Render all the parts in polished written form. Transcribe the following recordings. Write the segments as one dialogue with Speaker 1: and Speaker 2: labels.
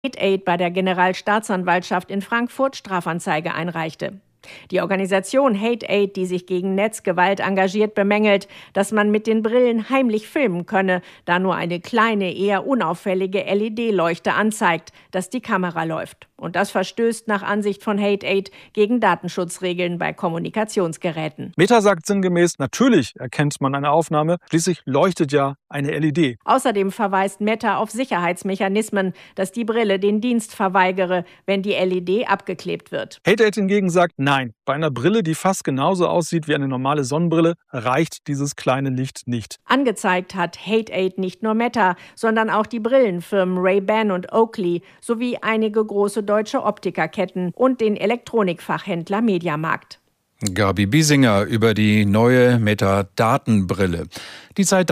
Speaker 1: Hate Aid bei der Generalstaatsanwaltschaft in Frankfurt Strafanzeige einreichte. Die Organisation Hate Aid, die sich gegen Netzgewalt engagiert, bemängelt, dass man mit den Brillen heimlich filmen könne, da nur eine kleine, eher unauffällige LED-Leuchte anzeigt, dass die Kamera läuft. Und das verstößt nach Ansicht von Hate Aid gegen Datenschutzregeln bei Kommunikationsgeräten.
Speaker 2: Meta sagt sinngemäß, natürlich erkennt man eine Aufnahme, schließlich leuchtet ja eine LED.
Speaker 1: Außerdem verweist Meta auf Sicherheitsmechanismen, dass die Brille den Dienst verweigere, wenn die LED abgeklebt wird.
Speaker 2: Hate Aid hingegen sagt, nein, bei einer Brille, die fast genauso aussieht wie eine normale Sonnenbrille, reicht dieses kleine Licht nicht.
Speaker 1: Angezeigt hat Hate Aid nicht nur Meta, sondern auch die Brillenfirmen Ray-Ban und Oakley sowie einige große deutsche Optikerketten und den Elektronikfachhändler Mediamarkt.
Speaker 3: Gabi Biesinger über die neue Meta-Datenbrille. Die Zeit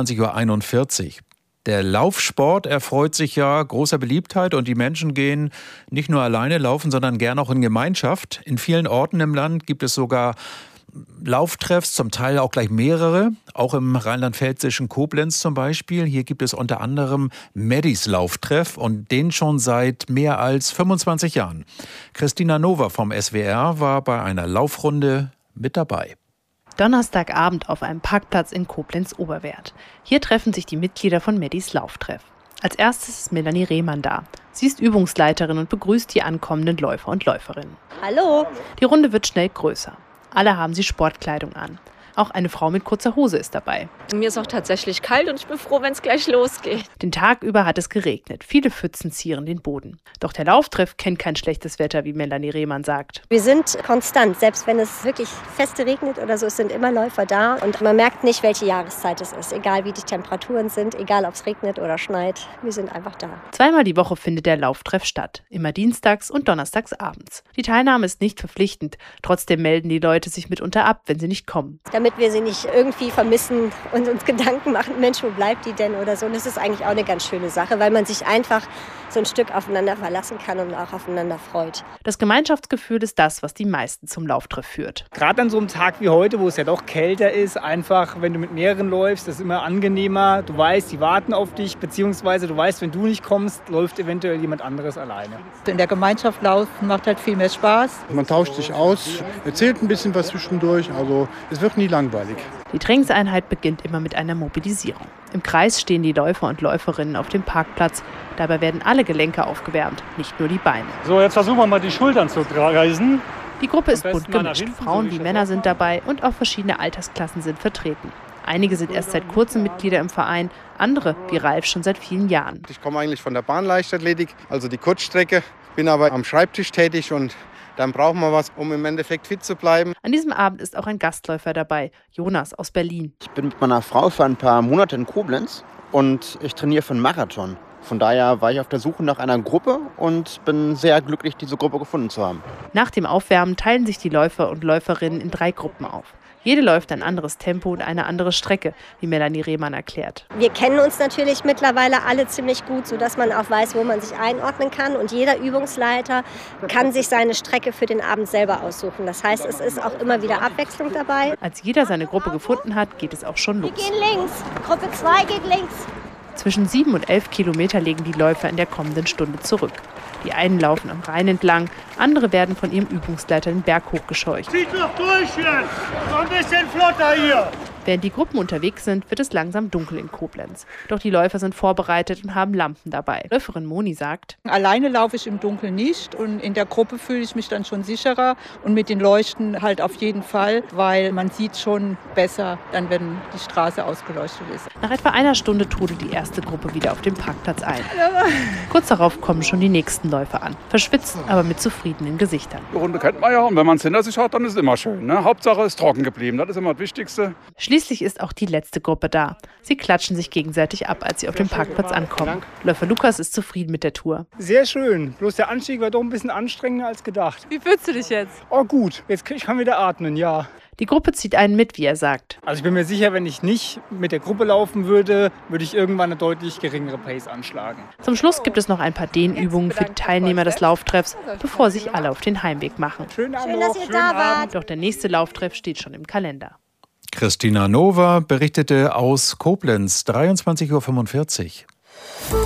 Speaker 3: 23:41 Uhr. Der Laufsport erfreut sich ja großer Beliebtheit und die Menschen gehen nicht nur alleine laufen, sondern gern auch in Gemeinschaft. In vielen Orten im Land gibt es sogar Lauftreffs, zum Teil auch gleich mehrere, auch im rheinland-pfälzischen Koblenz zum Beispiel. Hier gibt es unter anderem Maddys Lauftreff und den schon seit mehr als 25 Jahren. Christina Nova vom SWR war bei einer Laufrunde mit dabei.
Speaker 4: Donnerstagabend auf einem Parkplatz in Koblenz-Oberwerth. Hier treffen sich die Mitglieder von Maddys Lauftreff. Als erstes ist Melanie Rehmann da. Sie ist Übungsleiterin und begrüßt die ankommenden Läufer und Läuferinnen.
Speaker 5: Hallo!
Speaker 4: Die Runde wird schnell größer. Alle haben sie Sportkleidung an. Auch eine Frau mit kurzer Hose ist dabei.
Speaker 5: Mir ist auch tatsächlich kalt und ich bin froh, wenn es gleich losgeht.
Speaker 4: Den Tag über hat es geregnet. Viele Pfützen zieren den Boden. Doch der Lauftreff kennt kein schlechtes Wetter, wie Melanie Rehmann sagt.
Speaker 6: Wir sind konstant. Selbst wenn es wirklich feste regnet oder so, es sind immer Läufer da. Und man merkt nicht, welche Jahreszeit es ist. Egal wie die Temperaturen sind, egal ob es regnet oder schneit. Wir sind einfach da.
Speaker 4: Zweimal die Woche findet der Lauftreff statt. Immer dienstags und donnerstags abends. Die Teilnahme ist nicht verpflichtend. Trotzdem melden die Leute sich mitunter ab, wenn sie nicht kommen.
Speaker 6: Damit wir sie nicht irgendwie vermissen und uns Gedanken machen, Mensch, wo bleibt die denn oder so. Und das ist eigentlich auch eine ganz schöne Sache, weil man sich einfach so ein Stück aufeinander verlassen kann und auch aufeinander freut.
Speaker 4: Das Gemeinschaftsgefühl ist das, was die meisten zum Lauftreff führt.
Speaker 7: Gerade an so einem Tag wie heute, wo es ja doch kälter ist, einfach, wenn du mit mehreren läufst, das ist immer angenehmer. Du weißt, die warten auf dich, beziehungsweise du weißt, wenn du nicht kommst, läuft eventuell jemand anderes alleine.
Speaker 8: In der Gemeinschaft laufen macht halt viel mehr Spaß.
Speaker 9: Man tauscht sich aus, erzählt ein bisschen was zwischendurch, also es wird nie langweilig.
Speaker 4: Die Trainingseinheit beginnt immer mit einer Mobilisierung. Im Kreis stehen die Läufer und Läuferinnen auf dem Parkplatz. Dabei werden alle Gelenke aufgewärmt, nicht nur die Beine.
Speaker 10: So, jetzt versuchen wir mal die Schultern zu kreisen.
Speaker 4: Die Gruppe ist bunt gemischt. Frauen wie Männer sind dabei und auch verschiedene Altersklassen sind vertreten. Einige sind erst seit kurzem Mitglieder im Verein, andere, wie Ralf, schon seit vielen Jahren.
Speaker 11: Ich komme eigentlich von der Bahnleichtathletik, also die Kurzstrecke, bin aber am Schreibtisch tätig und dann brauchen wir was, um im Endeffekt fit zu bleiben.
Speaker 4: An diesem Abend ist auch ein Gastläufer dabei, Jonas aus Berlin.
Speaker 12: Ich bin mit meiner Frau für ein paar Monate in Koblenz und ich trainiere für einen Marathon. Von daher war ich auf der Suche nach einer Gruppe und bin sehr glücklich, diese Gruppe gefunden zu haben.
Speaker 4: Nach dem Aufwärmen teilen sich die Läufer und Läuferinnen in 3 Gruppen auf. Jede läuft ein anderes Tempo und eine andere Strecke, wie Melanie Rehmann erklärt.
Speaker 6: Wir kennen uns natürlich mittlerweile alle ziemlich gut, sodass man auch weiß, wo man sich einordnen kann. Und jeder Übungsleiter kann sich seine Strecke für den Abend selber aussuchen. Das heißt, es ist auch immer wieder Abwechslung dabei.
Speaker 4: Als jeder seine Gruppe gefunden hat, geht es auch schon los.
Speaker 6: Wir gehen links, Gruppe 2 geht links.
Speaker 4: Zwischen 7 und 11 Kilometer legen die Läufer in der kommenden Stunde zurück. Die einen laufen am Rhein entlang, andere werden von ihrem Übungsleiter den Berg hochgescheucht.
Speaker 10: Zieht doch durch jetzt! So ein bisschen flotter hier!
Speaker 4: Während die Gruppen unterwegs sind, wird es langsam dunkel in Koblenz. Doch die Läufer sind vorbereitet und haben Lampen dabei. Läuferin Moni sagt:
Speaker 8: Alleine laufe ich im Dunkeln nicht und in der Gruppe fühle ich mich dann schon sicherer und mit den Leuchten halt auf jeden Fall, weil man sieht schon besser, dann wenn die Straße ausgeleuchtet ist.
Speaker 4: Nach etwa einer Stunde trudelt die erste Gruppe wieder auf dem Parkplatz ein. Kurz darauf kommen schon die nächsten Läufer an, verschwitzt, aber mit zufriedenen Gesichtern.
Speaker 13: Die Runde kennt man ja und wenn man es hinter sich hat, dann ist es immer schön. Ne? Hauptsache ist trocken geblieben, das ist immer das Wichtigste.
Speaker 4: Schließlich ist auch die letzte Gruppe da. Sie klatschen sich gegenseitig ab, als sie auf dem Parkplatz ankommen. Läufer Lukas ist zufrieden mit der Tour.
Speaker 7: Sehr schön, bloß der Anstieg war doch ein bisschen anstrengender als gedacht.
Speaker 4: Wie fühlst du dich jetzt?
Speaker 7: Oh gut, jetzt kann ich wieder atmen, ja.
Speaker 4: Die Gruppe zieht einen mit, wie er sagt.
Speaker 7: Also ich bin mir sicher, wenn ich nicht mit der Gruppe laufen würde, würde ich irgendwann eine deutlich geringere Pace anschlagen.
Speaker 4: Zum Schluss gibt es noch ein paar Dehnübungen für die Teilnehmer des Lauftreffs, bevor sich alle auf den Heimweg machen.
Speaker 7: Schön, dass
Speaker 6: ihr da wart.
Speaker 4: Doch der nächste Lauftreff steht schon im Kalender.
Speaker 3: Christina Nova berichtete aus Koblenz, 23:45 Uhr.